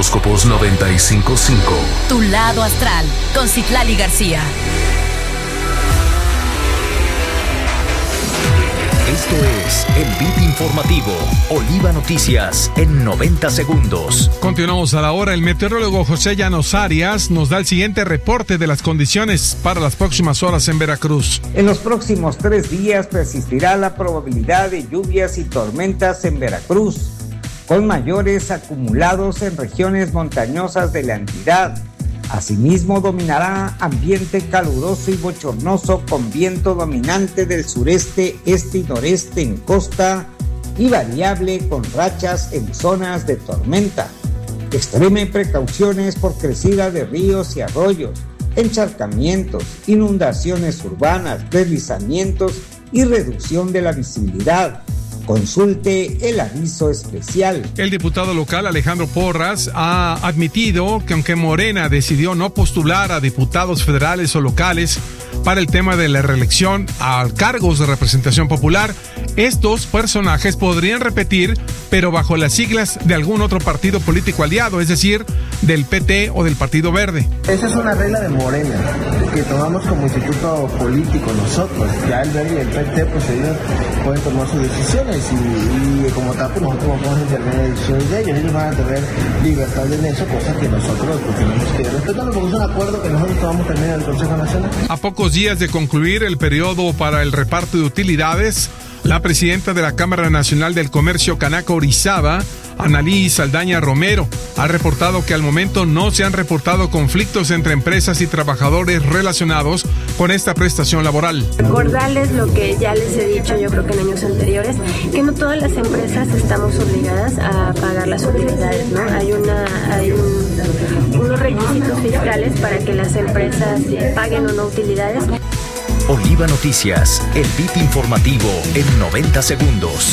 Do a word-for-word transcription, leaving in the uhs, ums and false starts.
Horóscopos noventa y cinco punto cinco. Tu lado astral, con Citlali García. Esto es el V I P Informativo, Oliva Noticias, en noventa segundos. Continuamos a la hora. El meteorólogo José Llanos Arias nos da el siguiente reporte de las condiciones para las próximas horas en Veracruz. En los próximos tres días persistirá la probabilidad de lluvias y tormentas en Veracruz, con mayores acumulados en regiones montañosas de la entidad. Asimismo, dominará ambiente caluroso y bochornoso con viento dominante del sureste, este y noreste en costa y variable con rachas en zonas de tormenta. Extreme precauciones por crecida de ríos y arroyos, encharcamientos, inundaciones urbanas, deslizamientos y reducción de la visibilidad. Consulte el aviso especial. El diputado local Alejandro Porras ha admitido que aunque Morena decidió no postular a diputados federales o locales para el tema de la reelección a cargos de representación popular, estos personajes podrían repetir, pero bajo las siglas de algún otro partido político aliado, es decir, del P T o del Partido Verde. Esa es una regla de Morena, que tomamos como instituto político nosotros. Ya el Verde y el P T, pues ellos pueden tomar sus decisiones y, y como tal, pues nosotros no podemos intervenir en las decisiones de ellos. Ellos van a tener libertad en eso, cosa que nosotros pues, tenemos que respetarlo, porque es un acuerdo que nosotros tomamos también en el Consejo Nacional. A pocos días de concluir el periodo para el reparto de utilidades, la presidenta de la Cámara Nacional del Comercio Canaco Orizaba, Analí Saldaña Romero, ha reportado que al momento no se han reportado conflictos entre empresas y trabajadores relacionados con esta prestación laboral. Recordarles lo que ya les he dicho yo creo que en años anteriores, que no todas las empresas estamos obligadas a pagar las utilidades, ¿no? Hay una hay un, unos requisitos fiscales para que las empresas paguen o no utilidades. Oliva Noticias, el V I P Informativo en noventa segundos.